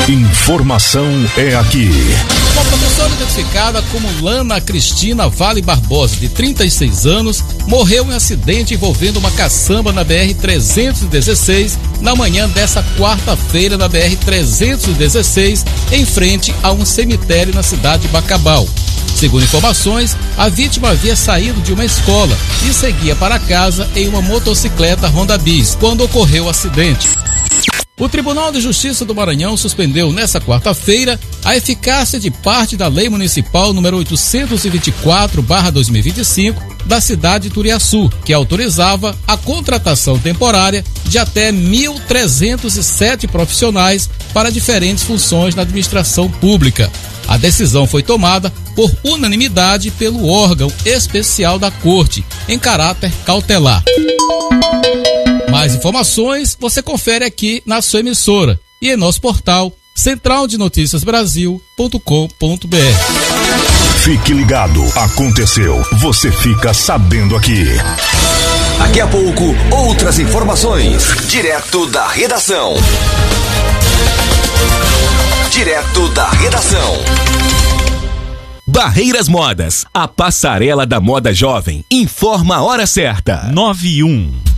Informação é aqui. Uma professora identificada como Lana Cristina Vale Barbosa, de 36 anos, morreu em um acidente envolvendo uma caçamba na BR-316 na manhã dessa quarta-feira na BR-316, em frente a um cemitério na cidade de Bacabal. Segundo informações, a vítima havia saído de uma escola e seguia para casa em uma motocicleta Honda Bis quando ocorreu o acidente. O Tribunal de Justiça do Maranhão suspendeu nesta quarta-feira a eficácia de parte da Lei Municipal número 824/2025 da cidade de Turiaçu, que autorizava a contratação temporária de até 1.307 profissionais para diferentes funções na administração pública. A decisão foi tomada por unanimidade pelo órgão especial da Corte, em caráter cautelar. Mais informações você confere aqui na sua emissora e em nosso portal centraldenoticiasbrasil.com.br. Fique ligado, aconteceu, você fica sabendo aqui. Daqui a pouco, outras informações, direto da redação. Direto da redação. Barreiras Modas, a passarela da moda jovem, informa a hora certa. 9:01.